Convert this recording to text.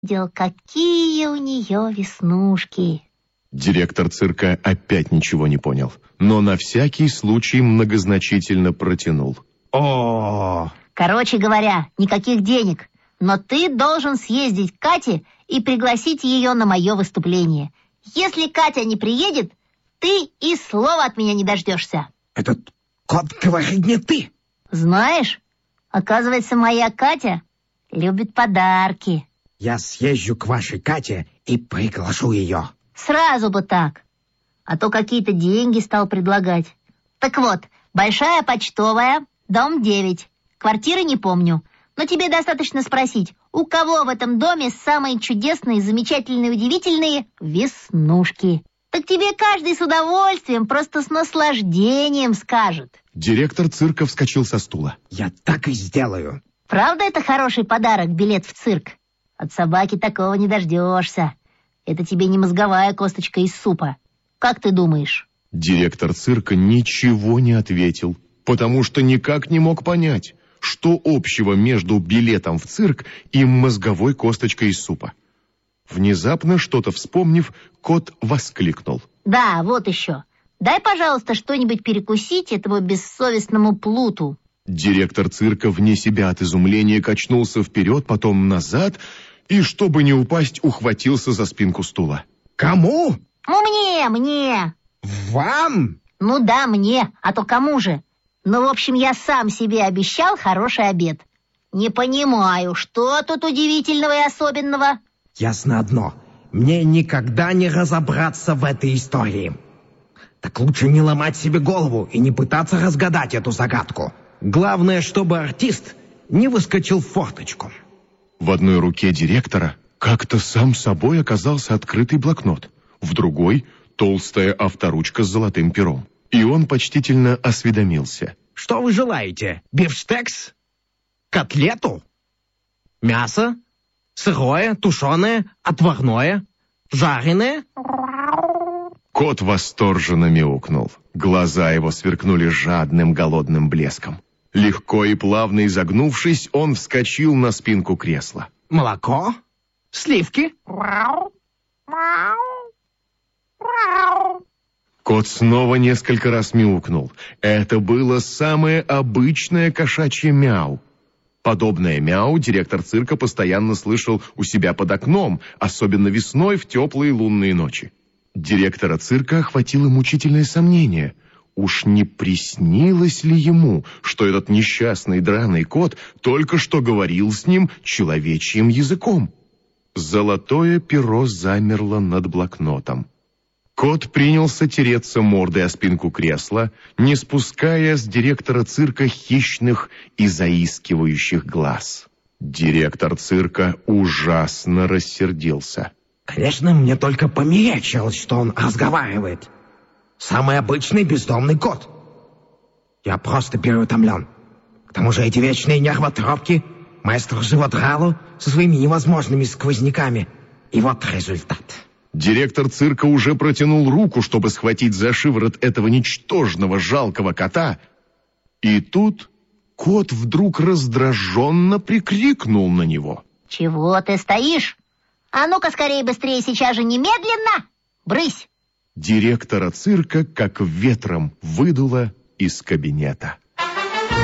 Видел, какие у нее веснушки. Директор цирка опять ничего не понял, но на всякий случай многозначительно протянул. Короче говоря, никаких денег, но ты должен съездить к Кате и пригласить ее на мое выступление. Если Катя не приедет, ты и слова от меня не дождешься. Этот кот говорит не ты. Знаешь, оказывается, моя Катя любит подарки. Я съезжу к вашей Кате и приглашу ее. Сразу бы так. А то какие-то деньги стал предлагать. Так вот, Большая Почтовая, дом 9. Квартиры не помню. Но тебе достаточно спросить, у кого в этом доме самые чудесные, замечательные, удивительные веснушки. Так тебе каждый с удовольствием, просто с наслаждением скажет. Директор цирка вскочил со стула. Я так и сделаю. Правда это хороший подарок, билет в цирк? От собаки такого не дождешься. Это тебе не мозговая косточка из супа. Как ты думаешь? Директор цирка ничего не ответил, потому что никак не мог понять, что общего между билетом в цирк и мозговой косточкой из супа. Внезапно, что-то вспомнив, кот воскликнул. Да, вот еще. Дай, пожалуйста, что-нибудь перекусить этому бессовестному плуту. Директор цирка вне себя от изумления качнулся вперед, потом назад, и, чтобы не упасть, ухватился за спинку стула. Кому? Ну, мне. Вам? Ну да, мне, а то кому же? Ну, в общем, я сам себе обещал хороший обед. Не понимаю, что тут удивительного и особенного? Ясно одно. Мне никогда не разобраться в этой истории. Так лучше не ломать себе голову и не пытаться разгадать эту загадку. Главное, чтобы артист не выскочил в форточку. В одной руке директора как-то сам собой оказался открытый блокнот, в другой — толстая авторучка с золотым пером. И он почтительно осведомился. Что вы желаете? Бифштекс? Котлету? Мясо? Сырое, тушеное, отварное? Жареное? Кот восторженно мяукнул. Глаза его сверкнули жадным голодным блеском. Легко и плавно изогнувшись, он вскочил на спинку кресла. Молоко? Сливки? Кот снова несколько раз мяукнул. Это было самое обычное кошачье мяу. Подобное мяу директор цирка постоянно слышал у себя под окном, особенно весной в теплые лунные ночи. Директора цирка охватило мучительное сомнение. Уж не приснилось ли ему, что этот несчастный драный кот только что говорил с ним человечьим языком? Золотое перо замерло над блокнотом. Кот принялся тереться мордой о спинку кресла, не спуская с директора цирка хищных и заискивающих глаз. Директор цирка ужасно рассердился. Конечно, мне только померещилось, что он разговаривает. Самый обычный бездомный кот. Я просто переутомлен. К тому же эти вечные нервотрепки, маэстро Живодрало со своими невозможными сквозняками. И вот результат. Директор цирка уже протянул руку, чтобы схватить за шиворот этого ничтожного жалкого кота. И тут кот вдруг раздраженно прикрикнул на него. Чего ты стоишь? А ну-ка скорее, быстрее, сейчас же, немедленно! Брысь! Директора цирка как ветром выдуло из кабинета.